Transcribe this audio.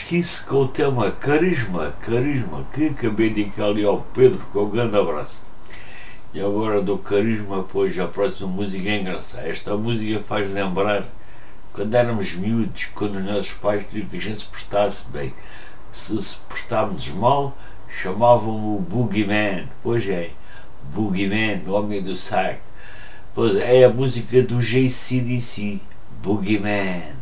Kiss com o tema Carisma, que acabei de indicar ali ao Pedro, com um grande abraço. E agora do Carisma, pois a próxima música é engraçada. Esta música faz lembrar quando éramos miúdos, quando os nossos pais queriam que a gente se portasse bem. Se portávamos mal, chamavam-o Boogeyman. Pois é, Boogeyman, o homem do saco. Pois é a música do JCDC, Boogeyman.